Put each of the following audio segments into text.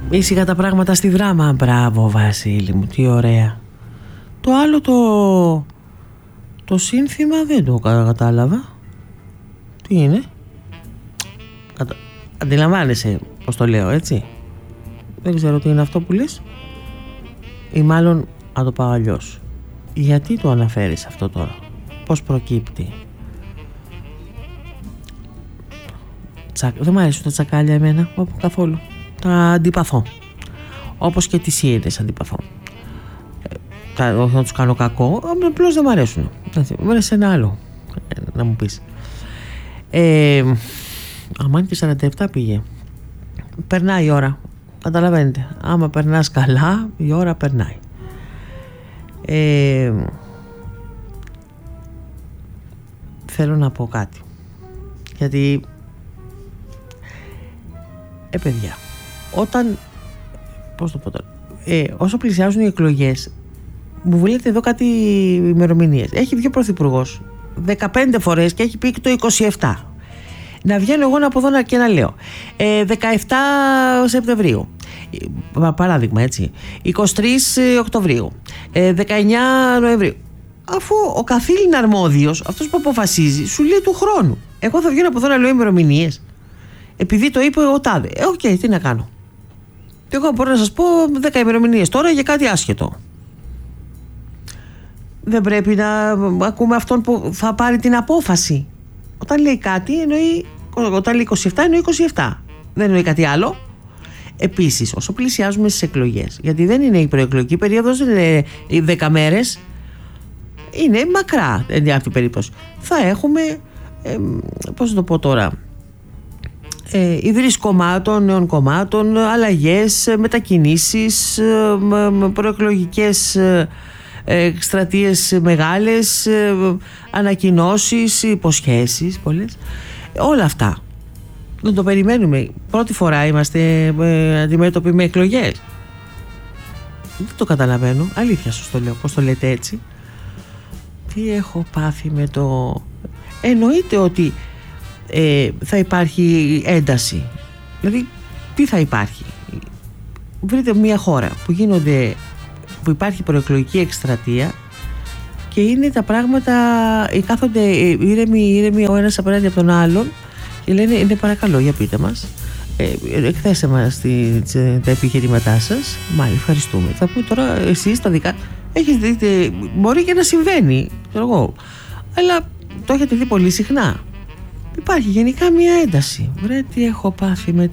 Ήσυχα τα πράγματα στη Δράμα. Μπράβο Βασίλη μου, τι ωραία. Το άλλο το σύνθημα δεν το κατάλαβα. Τι είναι? Αντιλαμβάνεσαι πως το λέω, έτσι? Δεν ξέρω τι είναι αυτό που λες. Ή μάλλον να το πάω αλλιώς. Γιατί το αναφέρεις αυτό τώρα? Πώς προκύπτει? Δεν μου αρέσουν τα τσακάλια εμένα καθόλου. Τα αντιπαθώ. Όπως και τις ίενες αντιπαθώ. Όχι να τους κάνω κακό, απλώς δεν μου αρέσουν. Μου αρέσει ένα άλλο να μου πεις. Αμάν και 47 πήγε. Περνάει η ώρα. Καταλαβαίνετε. Άμα περνάς καλά, η ώρα περνάει. Θέλω να πω κάτι. Γιατί παιδιά, όταν πώς το πω τώρα, όσο πλησιάζουν οι εκλογές, μου βουλεύετε εδώ κάτι ημερομηνίες. Έχει βγει ο Πρωθυπουργός 15 φορές και έχει πει και το 27. Να βγαίνω εγώ από εδώ και να λέω 17 Σεπτεμβρίου, παράδειγμα, έτσι, 23 Οκτωβρίου, 19 Νοεμβρίου. Αφού ο καθήλυν αρμόδιος, αυτός που αποφασίζει, σου λέει του χρόνου. Εγώ θα βγαίνω από εδώ να λέω ημερομηνίες επειδή το είπε ο τάδε. Οκ, τι να κάνω? Εγώ μπορώ να σας πω 10 ημερομηνίες τώρα για κάτι άσχετο. Δεν πρέπει να ακούμε αυτόν που θα πάρει την απόφαση? Όταν λέει κάτι εννοεί, όταν λέει 27 εννοεί 27. Δεν εννοεί κάτι άλλο. Επίσης, όσο πλησιάζουμε στις εκλογές, γιατί δεν είναι η προεκλογική περίοδος, δεν είναι οι 10 μέρες, είναι μακρά εν αυτή περίπτωση. Θα έχουμε, πώς να το πω τώρα, ιδρύσεις κομμάτων, νέων κομμάτων, αλλαγές, μετακινήσεις, προεκλογικές εκστρατείες μεγάλες, ανακοινώσεις, υποσχέσεις πολλές. Όλα αυτά δεν το περιμένουμε? Πρώτη φορά είμαστε αντιμέτωποι με εκλογές? Δεν το καταλαβαίνω, αλήθεια σας το λέω. Πώς το λέτε έτσι? Τι έχω πάθει με το... Εννοείται ότι θα υπάρχει ένταση. Δηλαδή τι θα υπάρχει? Βρείτε μια χώρα που υπάρχει προεκλογική εκστρατεία και είναι τα πράγματα, κάθονται ήρεμοι ο ένας απέναντι από τον άλλον και λένε, ναι, παρακαλώ, για πείτε μας, εκθέστε μας τα επιχειρήματά σας. Μάλιστα, ευχαριστούμε. Θα πούμε τώρα εσείς τα δικά. Έχετε δει, μπορεί και να συμβαίνει, ξέρω εγώ, αλλά το έχετε δει πολύ συχνά. Υπάρχει γενικά μια ένταση. Βρε, τι έχω πάθει με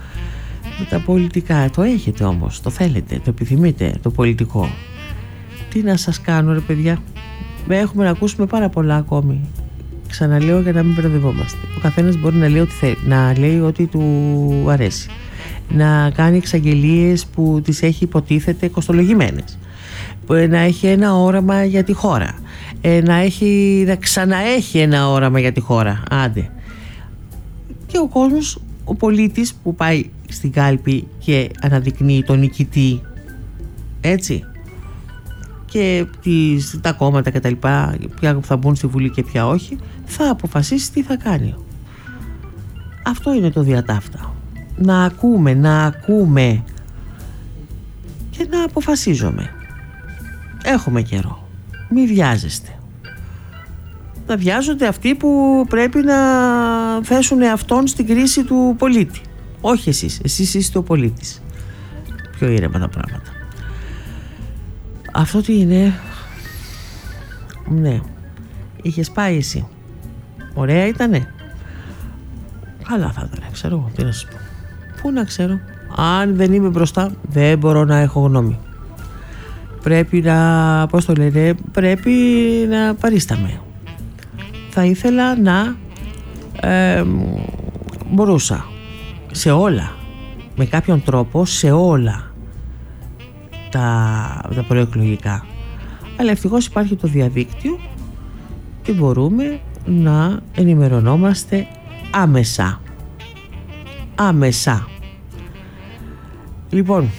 τα πολιτικά. Το έχετε όμως, το θέλετε, το επιθυμείτε, το πολιτικό. Τι να σας κάνω, ρε παιδιά? Έχουμε να ακούσουμε πάρα πολλά ακόμη. Ξαναλέω για να μην μπερδευόμαστε. Ο καθένας μπορεί να λέει ό,τι θέλει, να λέει ό,τι του αρέσει, να κάνει εξαγγελίες που τις έχει υποτίθεται κοστολογημένες, να έχει ένα όραμα για τη χώρα, να ξαναέχει ένα όραμα για τη χώρα. Άντε. Και ο κόσμος, ο πολίτης που πάει στην κάλπη και αναδεικνύει τον νικητή, έτσι, και τα κόμματα και τα λοιπά, ποια θα μπουν στη Βουλή και ποια όχι, θα αποφασίσει τι θα κάνει. Αυτό είναι το διατάφτα. Να ακούμε και να αποφασίζουμε. Έχουμε καιρό. Μη βιάζεστε. Να βιάζονται αυτοί που πρέπει να θέσουν αυτόν στην κρίση του πολίτη. Όχι εσείς. Εσείς είστε ο πολίτης. Πιο ήρεμα τα πράγματα. Αυτό τι είναι? Ναι. Είχες πάει εσύ? Ωραία ήτανε? Καλά θα ήταν, ξέρω εγώ, τι να σας πω. Πού να ξέρω? Αν δεν είμαι μπροστά, δεν μπορώ να έχω γνώμη. Πρέπει να, πώς το λένε, πρέπει να παρίσταμε. Θα ήθελα να μπορούσα σε όλα, με κάποιον τρόπο, σε όλα τα προεκλογικά. Αλλά ευτυχώς υπάρχει το διαδίκτυο και μπορούμε να ενημερωνόμαστε άμεσα. Λοιπόν,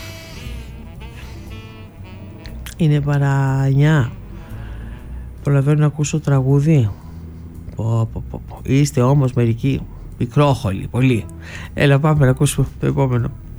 είναι παρά 9. Προλαβαίνω να ακούσω τραγούδι. Είστε όμως μερικοί πικρόχολοι πολύ. Έλα, πάμε να ακούσουμε το επόμενο.